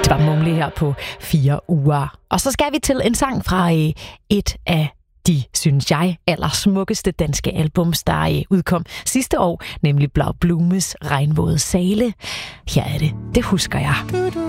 Det var Mumle her på 4 uger. Og så skal vi til en sang fra et af de, synes jeg, allersmukkeste danske albums, der udkom sidste år, nemlig Blau Blumes Regnvåde Sale. Her er det. Det husker jeg.